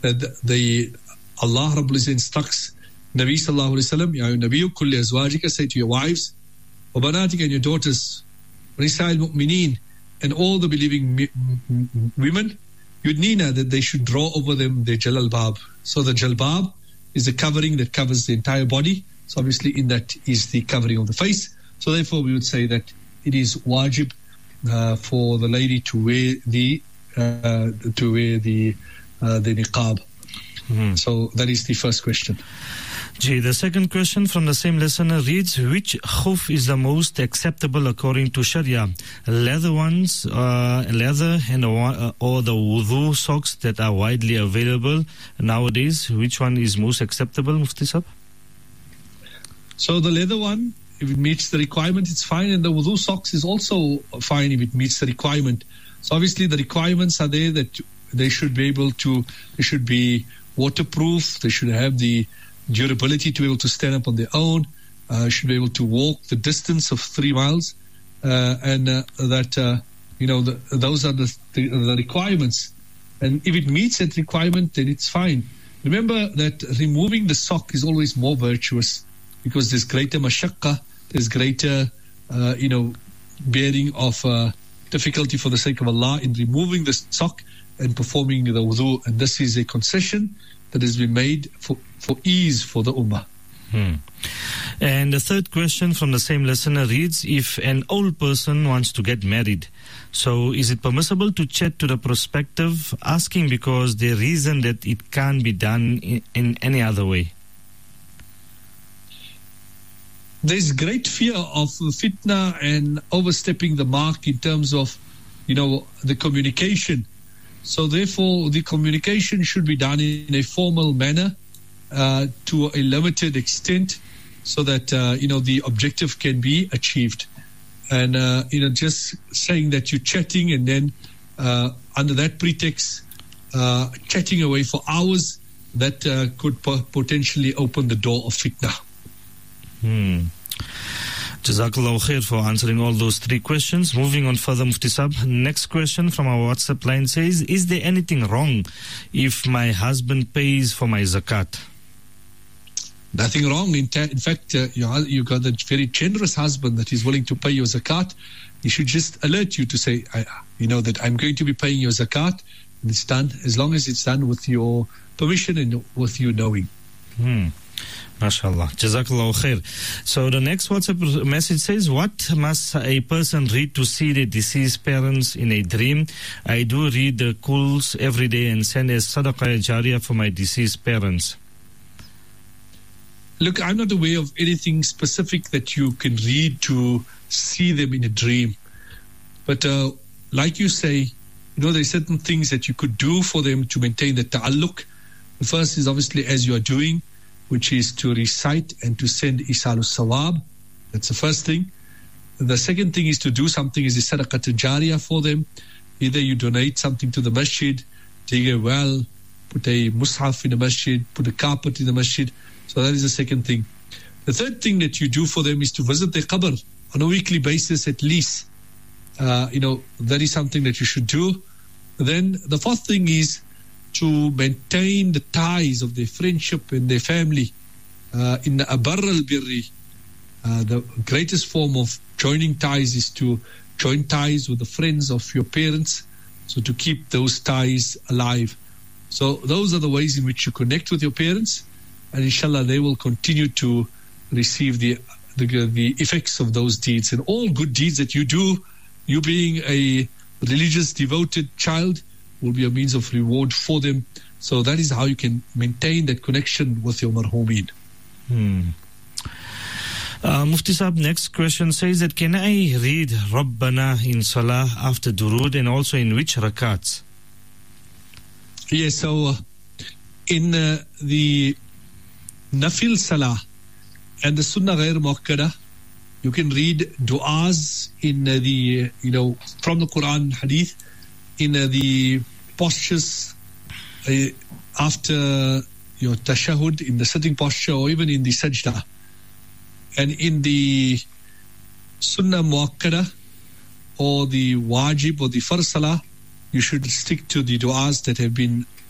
the Allah Rabbul Izzah instructs Nabi sallallahu alaihi wasallam, Ya Nabi kulli azwajika, say to your wives, wa banatika, and your daughters, Nisa'il mu'mineen, and all the believing women, yudnina, that they should draw over them their jalbab. So the jalbab is the covering that covers the entire body. So obviously in that is the covering of the face. So therefore we would say that it is wajib for the lady to wear the niqab. So that is the first question. The second question from the same listener reads, which khuf is the most acceptable according to Sharia? Leather ones, leather, and or the wudu socks that are widely available nowadays? Which one is most acceptable, Mufti Sahib? So the leather one, if it meets the requirement, it's fine, and the wudu socks is also fine if it meets the requirement. So obviously the requirements are there that they should be able to, they should be waterproof, they should have the durability to be able to stand up on their own, should be able to walk the distance of 3 miles, and that those are the requirements. And if it meets that requirement, then it's fine. Remember that removing the sock is always more virtuous, because there's greater mashaqqa, there's greater bearing of difficulty for the sake of Allah in removing the sock and performing the wudu. And this is a concession that has been made for ease for the ummah. And the third question from the same listener reads, if an old person wants to get married, so is it permissible to chat to the prospective, asking because they reason that it can't be done in any other way? There's great fear of fitna and overstepping the mark in terms of, the communication. So therefore, the communication should be done in a formal manner to a limited extent, so that, the objective can be achieved. And, just saying that you're chatting and then under that pretext, chatting away for hours, that could potentially open the door of fitna. Jazakallah khair for answering all those 3 questions. Moving on further, Mufti Sahib. Next question from our WhatsApp line says, is there anything wrong if my husband pays for my zakat? Nothing wrong. In fact, you got a very generous husband that is willing to pay your zakat. He should just alert you to say, that I'm going to be paying your zakat, and it's done, as long as it's done with your permission and with you knowing. MashaAllah. Jazakallah khair. So the next WhatsApp message says, what must a person read to see the deceased parents in a dream? I do read the Quls every day and send a sadaqah jariyah for my deceased parents. Look, I'm not aware of anything specific that you can read to see them in a dream. But like you say, there's certain things that you could do for them to maintain the ta'alluq. The first is obviously as you are doing, which is to recite and to send Isalus Sawab. That's the first thing. The second thing is to do something is the sadaqat jariyah for them. Either you donate something to the masjid, dig a well, put a mushaf in the masjid, put a carpet in the masjid. So that is the second thing. The third thing that you do for them is to visit their qabr on a weekly basis at least. That is something that you should do. Then the fourth thing is to maintain the ties of their friendship and their family. In the abar al-birri, the greatest form of joining ties is to join ties with the friends of your parents, so to keep those ties alive. So those are the ways in which you connect with your parents, and inshallah they will continue to receive the effects of those deeds. And all good deeds that you do, you being a religious devoted child, will be a means of reward for them. So that is how you can maintain that connection with your marhumeen. Mufti Sahib, next question says that, can I read Rabbana in Salah after Durood, and also in which rakats? Yes, so in the Nafil Salah and the Sunnah Ghair Muakkada, you can read du'as in from the Quran Hadith, in the postures after your tashahud, in the sitting posture, or even in the sajda. And in the Sunnah Muakkada or the Wajib or the Farz Salah, you should stick to the du'as that have been